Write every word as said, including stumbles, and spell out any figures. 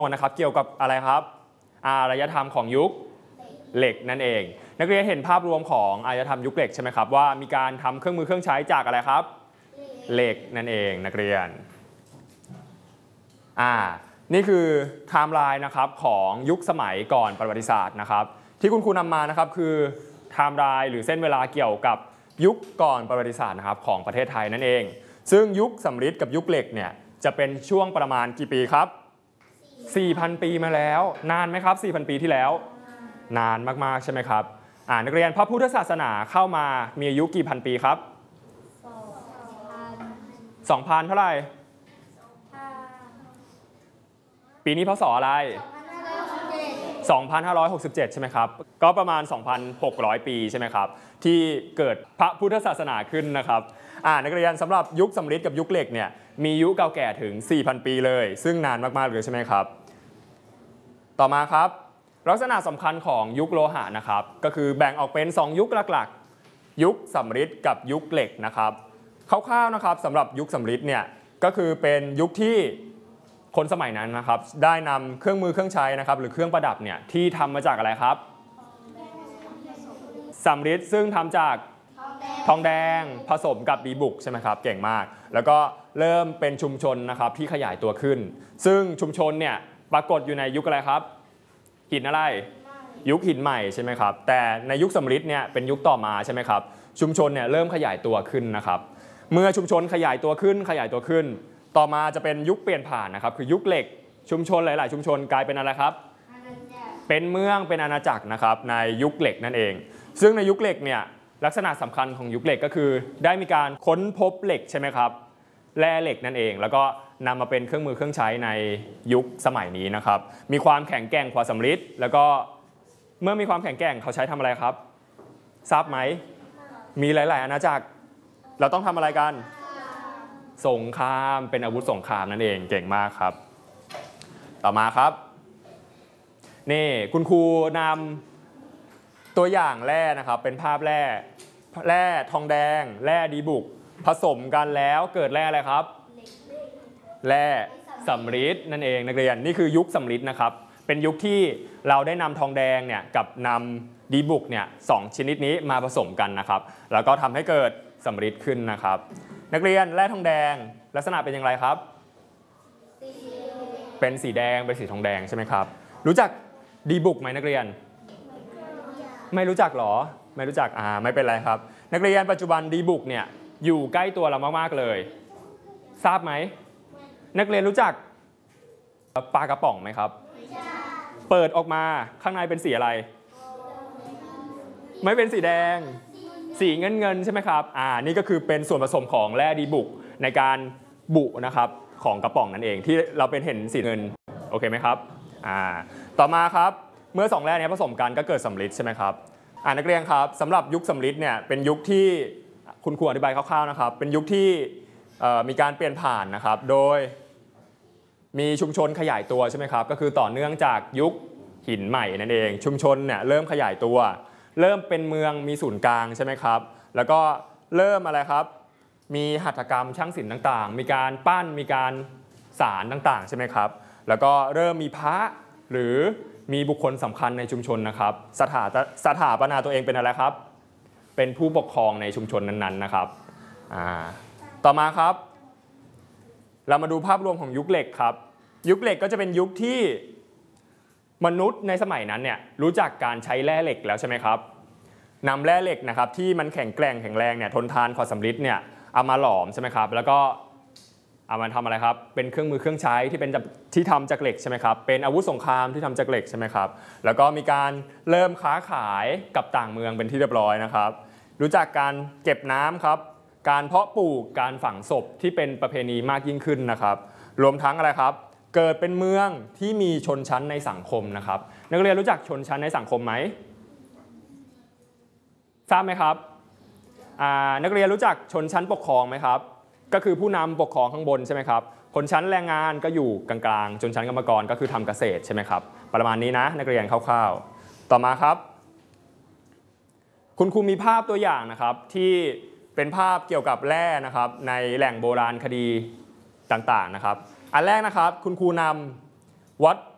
นะครับเกี่ยวกับอะไรครับอารยธรรมของยุคเหล็กนั่นเองนักเรียนเห็นภาพรวมของอารยธรรมยุคเหล็กใช่ไหมครับว่ามีการทำเครื่องมือเครื่องใช้จากอะไรครับเหล็กนั่นเองนักเรียนอ่านี่คือไทม์ไลน์นะครับของยุคสมัยก่อนประวัติศาสตร์นะครับที่คุณครูนำมานะครับคือไทม์ไลน์หรือเส้นเวลาเกี่ยวกับยุคก่อนประวัติศาสตร์นะครับของประเทศไทยนั่นเองซึ่งยุคสำริดกับยุคเหล็กเนี่ยจะเป็นช่วงประมาณกี่ปีครับ สี่พัน ปีมาแล้วนานไหมครับ สี่พัน ปีที่แล้วนานมากๆใช่ไหมครับอ่านักเรียนพระพุทธศาสนาเข้ามามีอายุกี่พันปีครับ สองพัน เท่าไหร่ปีนี้พศอะไร สองพันห้าร้อยหกสิบเจ็ด ใช่ไหมครับก็ประมาณ สองพันหกร้อย ปีใช่ไหมครับที่เกิดพระพุทธศาสนาขึ้นนะครับอ่านักเรียนสำหรับยุคสำริดกับยุคเหล็กเนี่ยมีอายุเก่าแก่ถึง สี่พัน ปีเลยซึ่งนานมากๆเลยใช่ไหมครับต่อมาครับลักษณะสำคัญของยุคโลหะนะครับก็คือแบ่งออกเป็นสองยุคหลักๆยุคสำริดกับยุคเหล็กนะครับคร่าวๆนะครับสำหรับยุคสำริดเนี่ยก็คือเป็นยุคที่คนสมัยนั้นนะครับได้นำเครื่องมือเครื่องใช้นะครับหรือเครื่องประดับเนี่ยที่ทำมาจากอะไรครับสำริดซึ่งทำจากทองแดงผสมกับดีบุกใช่ไหมครับเก่งมากแล้วก็เริ่มเป็นชุมชนนะครับที่ขยายตัวขึ้นซึ่งชุมชนเนี่ยปรากฏอยู่ในยุคอะไรครับหินอะไรยุคหินใหม่ใช่ไหมครับแต่ในยุคสำริดเนี่ยเป็นยุคต่อมาใช่ไหมครับชุมชนเนี่ยเริ่มขยายตัวขึ้นนะครับเมื่อชุมชนขยายตัวขึ้นขยายตัวขึ้นต่อมาจะเป็นยุคเปลี่ยนผ่านนะครับคือยุคเหล็กชุมชนหลายๆชุมชนกลายเป็นอะไรครับเป็นเมืองเป็นอาณาจักรนะครับในยุคเหล็กนั่นเองซึ่งในยุคเหล็กเนี่ยลักษณะสำคัญของยุคเหล็กก็คือได้มีการค้นพบเหล็กใช่ไหมครับแร่เหล็กนั่นเองแล้วก็นำมาเป็นเครื่องมือเครื่องใช้ในยุคสมัยนี้นะครับมีความแข็งแกร่งกว่าสำริดแล้วก็เมื่อมีความแข็งแกร่งเขาใช้ทำอะไรครับทราบไหมมีหลายๆอาณาจักรเราต้องทำอะไรกันสงครามเป็นอาวุธสงครามนั่นเองเก่งมากครับต่อมาครับนี่คุณครูนำตัวอย่างแร่นะครับเป็นภาพแร่แร่ทองแดงแร่ดีบุกผสมกันแล้วเกิดแร่อะไรครับแร่สำริดนั่นเองนักเรียนนี่คือยุคสำริดนะครับเป็นยุคที่เราได้นำทองแดงเนี่ยกับนำดีบุกเนี่ยสองชนิดนี้มาผสมกันนะครับแล้วก็ทำให้เกิดสำริดขึ้นนะครับนักเรียนแร่ทองแดงลักษณะเป็นอย่างไรครับเป็นสีแดงเป็นสีทองแดงใช่ไหมครับรู้จักดีบุกไหมนักเรียนไม่รู้จักหรอไม่รู้จักอ่าไม่เป็นไรครับนักเรียนปัจจุบันดีบุกเนี่ยอยู่ใกล้ตัวเรามากๆเลยทราบไหมนักเรียนรู้จักปลากระป๋องไหมครับเปิดออกมาข้างในเป็นสีอะไรไม่เป็นสีแดงสีเงินเงินใช่ไหมครับอ่านี่ก็คือเป็นส่วนผสมของแร่ดีบุกในการบุนะครับของกระป๋องนั่นเองที่เราเป็นเห็นสีเงินโอเคไหมครับอ่าต่อมาครับเมื่อสองแร่นี้ผสมกันก็เกิดสำริดใช่ไหมครับอ่านักเรียนครับสำหรับยุคสำริดเนี่ยเป็นยุคที่คุณครูอธิบายคร่าวๆนะครับเป็นยุคที่มีการเปลี่ยนผ่านนะครับโดยมีชุมชนขยายตัวใช่ไหมครับก็คือต่อเนื่องจากยุคหินใหม่นั่นเองชุมชนเนี่ยเริ่มขยายตัวเริ่มเป็นเมืองมีศูนย์กลางใช่ไหมครับแล้วก็เริ่มอะไรครับมีหัตถกรรมช่างศิลป์ต่างๆมีการปั้นมีการสารต่างๆใช่ไหมครับแล้วก็เริ่มมีพระหรือมีบุคคลสำคัญในชุมชนนะครับสถาสถาปนาตัวเองเป็นอะไรครับเป็นผู้ปกครองในชุมชนนั้นๆนะครับต่อมาครับเรามาดูภาพรวมของยุคเหล็กครับยุคเหล็กก็จะเป็นยุคที่มนุษย์ในสมัยนั้นเนี่ยรู้จักการใช้แร่เหล็กแล้วใช่ไหมครับนำแร่เหล็กนะครับที่มันแข็งแกร่งแข็งแรงเนี่ยทนทานกว่าสำริดเนี่ยเอามาหลอมใช่ไหมครับแล้วก็เอามาทำอะไรครับเป็นเครื่องมือเครื่องใช้ที่เป็นที่ทำจากเหล็กใช่ไหมครับเป็นอาวุธสงครามที่ทำจากเหล็กใช่ไหมครับแล้วก็มีการเริ่มค้าขายกับต่างเมืองเป็นที่เรียบร้อยนะครับรู้จักการเก็บน้ำครับการเพาะปลูกการฝังศพที่เป็นประเพณีมากยิ่งขึ้นนะครับรวมทั้งอะไรครับเกิดเป็นเมืองที่มีชนชั้นในสังคมนะครับนักเรียนรู้จักชนชั้นในสังคมไหมทราบไหมครับนักเรียนรู้จักชนชั้นปกครองไหมครับก็คือผู้นำปกครองข้างบนใช่ไหมครับคนชั้นแรงงานก็อยู่กลางๆชนชั้นกรรมกรก็คือทำเกษตรใช่ไหมครับประมาณนี้นะนักเรียนคร่าวๆต่อมาครับคุณครูมีภาพตัวอย่างนะครับที่เป็นภาพเกี่ยวกับแร่นะครับในแหล่งโบราณคดีต่างๆนะครับอันแรกนะครับคุณครูนำวัด